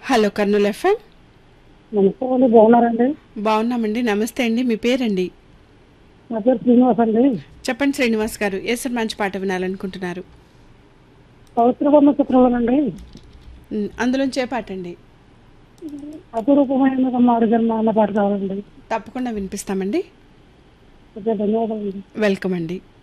Hello Kurnool FM. నమస్తే అండి, బాగున్నారండి? బాగున్నామండి. నమస్తే అండి. మీ పేరండి? నా పేరు శ్రీనివాస్ అండి. చెప్పండి శ్రీనివాస్ గారు. ఏ సినిమా మంచి పాట వినాలనుకుంటున్నారు? పవిత్ర బొమ్మ చిత్రంలోనండి. అందులోంచి ఏ పాట అండి? అపురూపమైన మాడు జన్మ అన్న పాట కావాలండి. తప్పకుండా వినిపిస్తామండి. ఓకే, ధన్యవాదాలండి. వెల్కమ్ అండి.